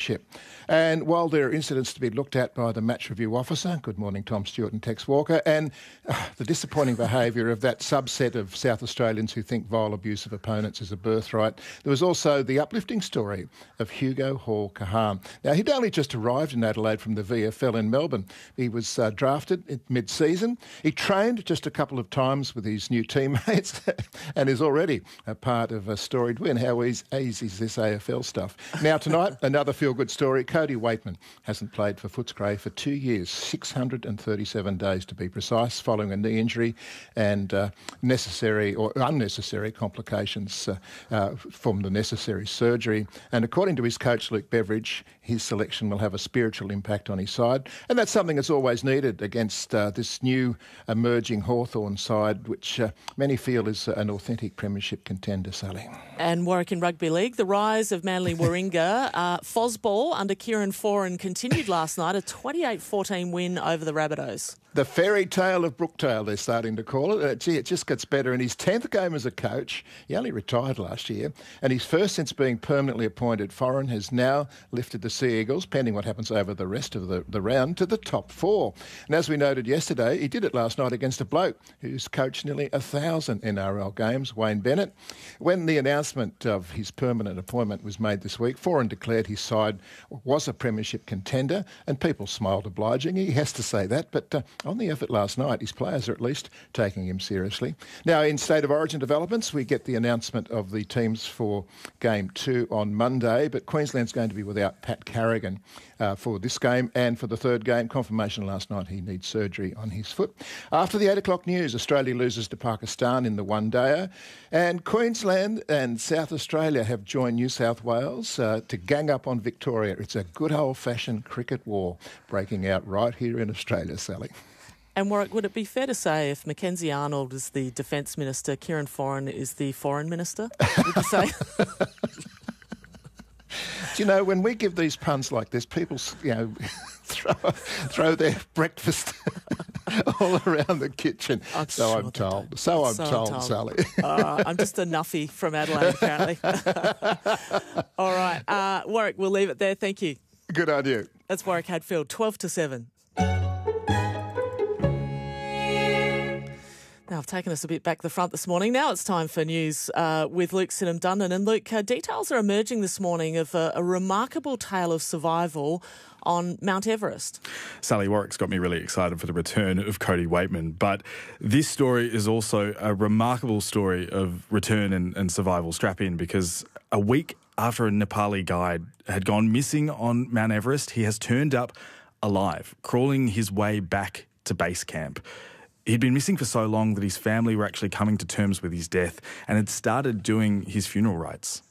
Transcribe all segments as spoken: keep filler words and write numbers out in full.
premiership. And while there are incidents to be looked at by the match review officer, good morning Tom Stewart and Tex Walker, and uh, the disappointing behaviour of that subset of South Australians who think vile abuse of opponents is a birthright, there was also the uplifting story of Hugo Hall-Kahan. Now, he'd only just arrived in Adelaide from the V F L in Melbourne. He was uh, drafted mid-season. He trained just a couple of times with his new teammates and is already a part of a storied win. How easy, easy is this A F L stuff? Now, tonight, another feel-good story. Cody Waitman hasn't played for Footscray for two years, six hundred thirty-seven days to be precise, following a knee injury and uh, necessary or unnecessary complications uh, uh, from the necessary surgery. And according to his coach, Luke Beveridge, his selection will have a spiritual impact on his side. And that's something that's always needed against uh, this new emerging Hawthorn side, which uh, many feel is an authentic premiership contender, Sally. And Warwick in Rugby League, the rise of Manly Warringah. uh, Fosball under Kieran Foran continued last night, a twenty-eight fourteen win over the Rabbitohs. The fairy tale of Brookdale, they're starting to call it. Uh, gee, it just gets better. In his tenth game as a coach, he only retired last year, and his first since being permanently appointed, Foran has now lifted the Sea Eagles, pending what happens over the rest of the, the round, to the top four. And as we noted yesterday, he did it last night against a bloke who's coached nearly a thousand N R L games, Wayne Bennett. When the announcement of his permanent appointment was made this week, Foran declared his side was a premiership contender, and people smiled obliging. He has to say that, but uh, on the effort last night, his players are at least taking him seriously. Now, in State of Origin developments, we get the announcement of the teams for Game two on Monday, but Queensland's going to be without Pat Carrigan uh, for this game, and for the third game, confirmation last night he needs surgery on his foot. After the eight o'clock news, Australia loses to Pakistan in the one-dayer, and Queensland and South Australia have joined New South Wales uh, to gang up on Victoria. It's a good old-fashioned cricket war breaking out right here in Australia, Sally. And Warwick, would it be fair to say if Mackenzie Arnold is the Defence Minister, Kieran Foran is the Foreign Minister? Would you say? Do you know, when we give these puns like this, people, you know, throw, throw their breakfast all around the kitchen. I'm so sure I'm told. So I'm so told, told, Sally. uh, I'm just a nuffy from Adelaide, apparently. All right. Uh, Warwick, we'll leave it there. Thank you. Good on you. That's Warwick Hadfield, twelve to seven. Now, I've taken us a bit back the front this morning. Now it's time for news uh, with Luke Sidham-Dundon. And Luke, uh, details are emerging this morning of a, a remarkable tale of survival on Mount Everest. Sally, Warwick's got me really excited for the return of Cody Waitman. But this story is also a remarkable story of return and, and survival. Strap in, because a week after a Nepali guide had gone missing on Mount Everest, he has turned up alive, crawling his way back to base camp. He'd been missing for so long that his family were actually coming to terms with his death and had started doing his funeral rites.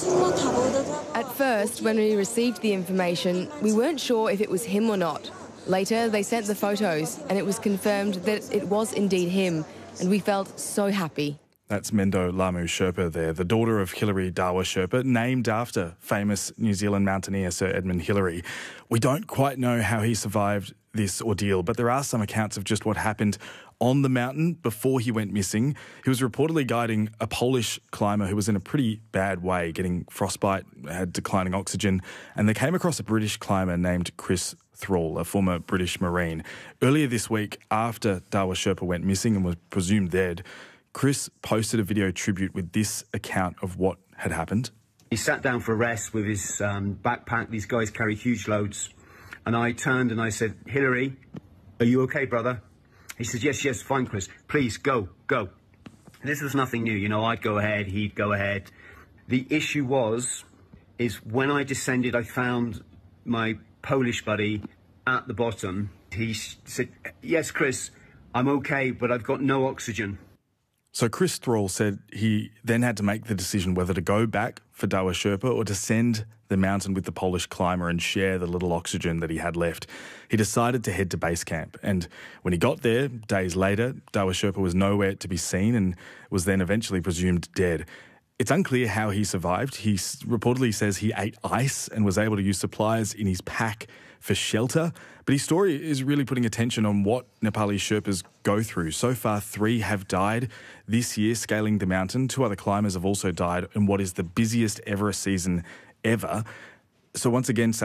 At first, when we received the information, we weren't sure if it was him or not. Later, they sent the photos and it was confirmed that it was indeed him, and we felt so happy. That's Mendo Lamu Sherpa there, the daughter of Hilary Dawa Sherpa, named after famous New Zealand mountaineer Sir Edmund Hillary. We don't quite know how he survived this ordeal, but there are some accounts of just what happened on the mountain before he went missing. He was reportedly guiding a Polish climber who was in a pretty bad way, getting frostbite, had declining oxygen, and they came across a British climber named Chris Thrall, a former British Marine. Earlier this week, after Dawa Sherpa went missing and was presumed dead, Chris posted a video tribute with this account of what had happened. He sat down for a rest with his um, backpack. These guys carry huge loads. And I turned and I said, "Hillary, are you okay, brother?" He said, "Yes, yes, fine, Chris. Please, go, go." And this was nothing new. You know, I'd go ahead, he'd go ahead. The issue was, is when I descended, I found my Polish buddy at the bottom. He said, "Yes, Chris, I'm okay, but I've got no oxygen." So Chris Thrall said he then had to make the decision whether to go back for Dawa Sherpa or to send the mountain with the Polish climber and share the little oxygen that he had left. He decided to head to base camp, and when he got there, days later, Dawa Sherpa was nowhere to be seen and was then eventually presumed dead. It's unclear how he survived. He reportedly says he ate ice and was able to use supplies in his pack for shelter. But his story is really putting attention on what Nepali Sherpas go through. So far, three have died this year scaling the mountain. Two other climbers have also died in what is the busiest Everest season ever. So once again,